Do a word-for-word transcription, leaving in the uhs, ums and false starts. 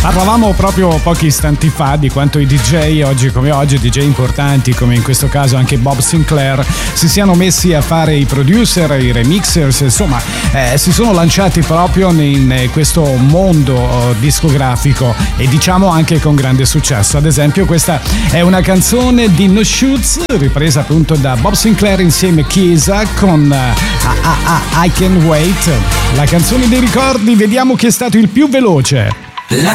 Parlavamo proprio pochi istanti fa di quanto i D J oggi come oggi, D J importanti come in questo caso anche Bob Sinclair, si siano messi a fare i producer, i remixers, insomma eh, si sono lanciati proprio in questo mondo discografico e diciamo anche con grande successo. Ad esempio questa è una canzone di No Shoots ripresa appunto da Bob Sinclair insieme a Chiesa con uh, I, I, I Can Wait, la canzone dei ricordi. Vediamo chi è stato il più veloce. La